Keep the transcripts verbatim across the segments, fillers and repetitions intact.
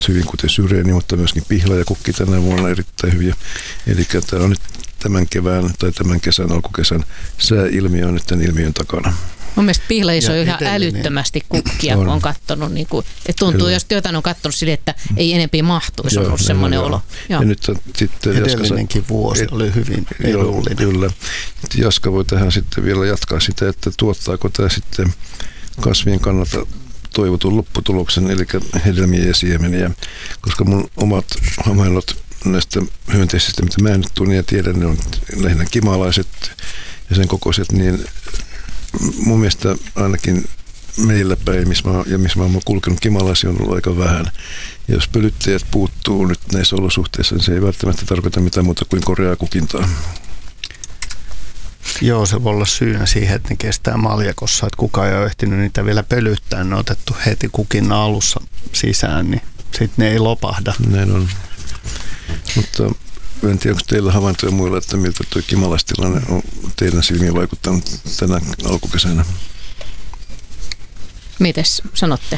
hyvin, kuten syreeni, mutta myöskin pihlaajakukki tänä vuonna erittäin hyviä. Eli tämä on nyt tämän kevään tai tämän kesän, alkukesän sääilmiö on nyt tämän ilmiön takana. Mun mielestä pihlajissa on ihan älyttömästi kukkia, kun on katsonut. Niin kuin, että tuntuu, kyllä, jos jotain on katsonut sille, että ei enempi mahtuisi, on ollut semmoinen olo. Ja nyt on sitten edellinenkin vuosi oli hyvin edullinen. Kyllä. Jaska voi tähän sitten vielä jatkaa sitä, että tuottaako tämä sitten kasvien kannalta toivotun lopputuloksen, eli hedelmiä ja siemeniä, koska mun omat havaintot näistä hyönteisistä, mitä mä en nyt tunne ja tiedän, ne on lähinnä kimalaiset ja sen kokoiset, niin mun mielestä ainakin meillä päin, missä mä, ja missä mä oon kulkenut, kimalaisia on ollut aika vähän. Ja jos pölyttäjät puuttuu nyt näissä olosuhteissa, niin se ei välttämättä tarkoita mitään muuta kuin koreaa kukintaa. Joo, se voi olla syynä siihen, että ne kestää maljakossa, että kukaan ei ole ehtinyt niitä vielä pölyttää. Ne on otettu heti kukin alussa sisään, niin sitten ne ei lopahda. Näin on. Mutta en tiedä, onko teillä havaintoja muilla, että miltä tuo kimalaistilanne on teidän silmiin vaikuttanut tänä alkukesänä? Mites sanotte?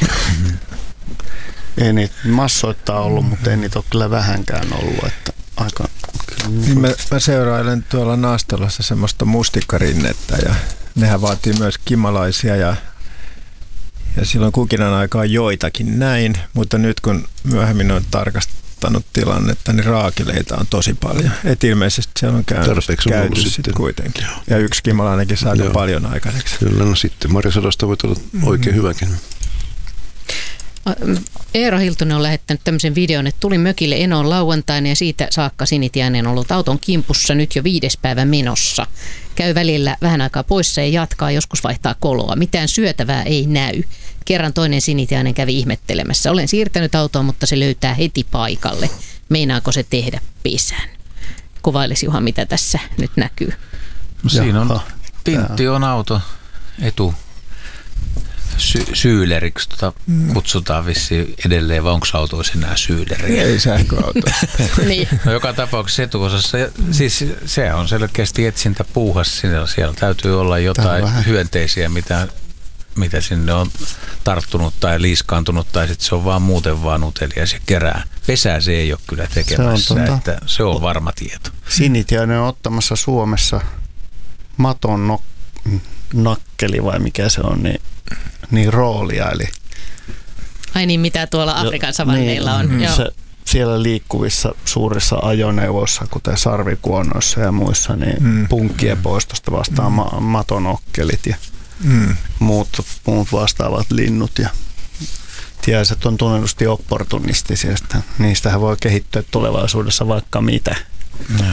Ei niitä massoittaa ollut, mutta ei niitä ole kyllä vähänkään ollut. Että aika, niin mä, mä seurailen tuolla Naastolassa semmoista mustikkarinnettä ja nehän vaatii myös kimalaisia ja, ja silloin kukinan aikaan joitakin näin, mutta nyt kun myöhemmin on tarkastanut tilannetta, niin raakileita on tosi paljon. Et ilmeisesti siellä on käynyt, käyty sitten, sitten kuitenkin. Ja yksi kimalainenkin saa aika paljon aikaiseksi. Kyllä, no sitten marjasadosta voi olla oikein mm-hmm. hyväkin. Eero Hiltunen on lähettänyt tämmöisen videon, että tuli mökille Enoon lauantaina ja siitä saakka Sinitiainen on ollut auton kimpussa nyt jo viides päivä menossa. Käy välillä vähän aikaa poissa ja jatkaa, joskus vaihtaa koloa. Mitään syötävää ei näy. Kerran toinen Sinitiainen kävi ihmettelemässä. Olen siirtänyt autoa, mutta se löytää heti paikalle. Meinaako se tehdä pesän? Kuvailisi Juha, mitä tässä nyt näkyy. No, siinä on, Pintti on auto etu. Sy- syyleriksi tota kutsutaan vissiin edelleen, vai onko autoissa enää syyleriä? Ei sähköauto. Niin. No, joka tapauksessa etuosassa, siis se on selkeästi etsintä puuhas, siellä, siellä täytyy olla jotain hyönteisiä, mitä, mitä sinne on tarttunut tai liiskaantunut, tai sitten se on vaan muuten vaan utelias ja kerää. Pesää se ei ole kyllä tekemässä, se on, tuota, että se on varma tieto. Sinitiainen on ottamassa Suomessa maton nok- nakkeli vai mikä se on, niin niin roolia, eli ai niin, mitä tuolla Afrikan savanneilla on. Niin, joo. Se, siellä liikkuvissa suurissa ajoneuvoissa, kuten sarvikuonoissa ja muissa, niin mm. punkkien poistosta vastaa mm. ma- matonokkelit ja mm. muut, muut vastaavat linnut. Ja tiaiset on tunnetusti opportunistisia, että niistähän voi kehittyä tulevaisuudessa vaikka mitä. No.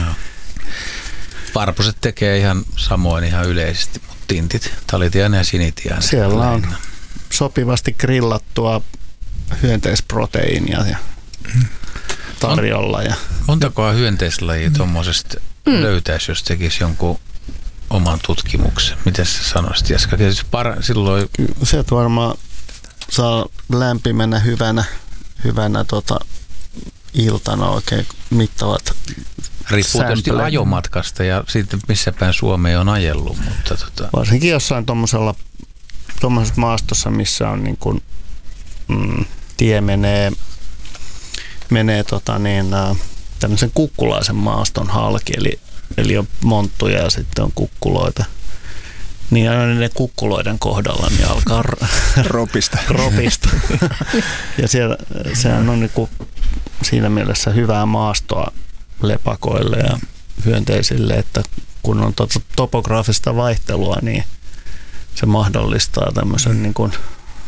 Varpuset tekee ihan samoin ihan yleisesti, mutta tintit, talitiainen ja sinitiainen. Siellä on sopivasti grillattua hyönteisproteiinia ja tarjolla. Ja montakohan hyönteislajia tuommoisesta mm. löytäisi, jos tekisi jonkun oman tutkimuksen? Miten sä sanoisit, Jaska? Par- silloin se varmaan saa lämpimänä hyvänä, hyvänä tota, iltana oikein mittavat. Riippuu tietysti ajomatkasta ja sitten missä päin Suomeen on ajellut. Mutta tota. Varsinkin jossain tuommoisella maastossa, missä on niin kuin, mm, tie menee, menee tota niin, äh, tämmöisen kukkulaisen maaston halki, eli, eli on monttuja ja sitten on kukkuloita. Niin aina ne kukkuloiden kohdalla niin alkaa ropista. ropista. Ja siellä, sehän on niin kuin siinä mielessä hyvää maastoa lepakoille ja hyönteisille, että kun on to- topograafista vaihtelua, niin se mahdollistaa tämmöisen niin kuin,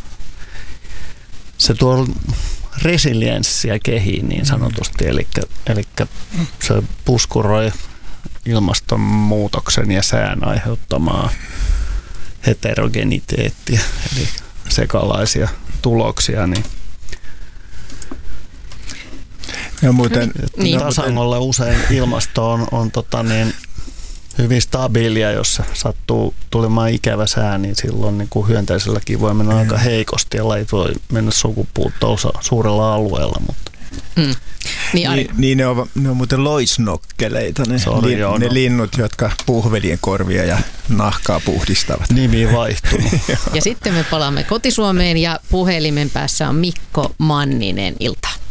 se tuo resilienssiä kehiin niin sanotusti, eli, eli se puskuroi ilmastonmuutoksen ja sään aiheuttamaa heterogeniteettiä, eli sekalaisia tuloksia, niin ja muuten, niin. Tasangolla usein ilmasto on, on tota niin, hyvin stabiilia, jos sattuu tulemaan ikävä sää, niin silloin niin kuin hyönteiselläkin voi mennä mm. aika heikosti ja lajit voi mennä sukupuuttoon suurella alueella. Mutta. Mm. Niin, niin, niin ne, on, ne on muuten loisnokkeleita, ne, Sorry, li, joo, ne no. linnut, jotka puhvelien korvia ja nahkaa puhdistavat. Nimi vaihtunut. Ja sitten me palaamme kotisuomeen ja puhelimen päässä on Mikko Manninen. Iltaa.